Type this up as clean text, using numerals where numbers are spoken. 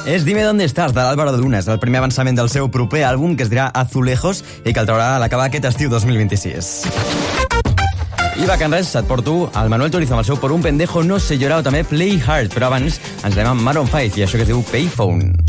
És Dime Dónde Estás, de l'Álvaro de Lunes, el primer avançament del seu proper àlbum, que es dirà Azulejos, i que el traurà a l'acabar aquest estiu 2026. I va, que en res, et porto el Manuel Turizo amb el seu Por un pendejo no sé llorar, o també Play Hard, però abans ens anem amb Maroon 5 i això que es diu Payphone.